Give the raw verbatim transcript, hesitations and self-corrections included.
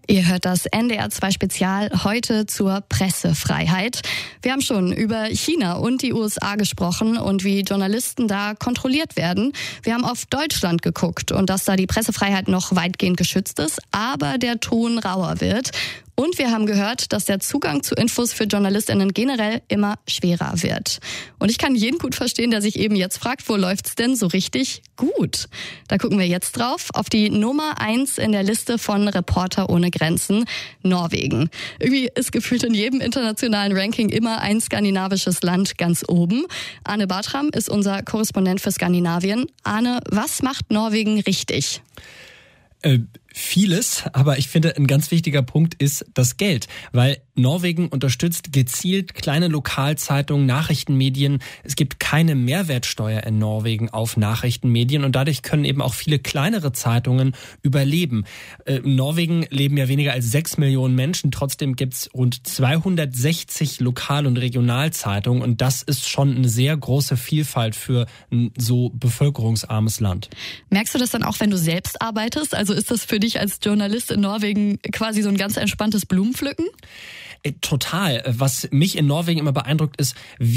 Ihr hört das N D R zwei Spezial heute zur Pressefreiheit. Wir haben schon über China und die U S A gesprochen und wie Journalisten da kontrolliert werden. Wir haben auf Deutschland geguckt und dass da die Pressefreiheit noch weitgehend geschützt ist, aber der Ton rauer wird. Und wir haben gehört, dass der Zugang zu Infos für JournalistInnen generell immer schwerer wird. Und ich kann jeden gut verstehen, der sich eben jetzt fragt, wo läuft's denn so richtig gut? Da gucken wir jetzt drauf, auf die Nummer eins in der Liste von Reporter ohne Grenzen, Norwegen. Irgendwie ist gefühlt in jedem internationalen Ranking immer ein skandinavisches Land ganz oben. Arne Bartram ist unser Korrespondent für Skandinavien. Arne, was macht Norwegen richtig? Äh, vieles, aber ich finde, ein ganz wichtiger Punkt ist das Geld, weil Norwegen unterstützt gezielt kleine Lokalzeitungen, Nachrichtenmedien. Es gibt keine Mehrwertsteuer in Norwegen auf Nachrichtenmedien und dadurch können eben auch viele kleinere Zeitungen überleben. Äh, in Norwegen leben ja weniger als sechs Millionen Menschen, trotzdem gibt's rund zweihundertsechzig Lokal- und Regionalzeitungen und das ist schon eine sehr große Vielfalt für ein so bevölkerungsarmes Land. Merkst du das dann auch, wenn du selbst arbeitest? Also ist das für dich als Journalist in Norwegen quasi so ein ganz entspanntes Blumenpflücken? Total. Was mich in Norwegen immer beeindruckt ist, wie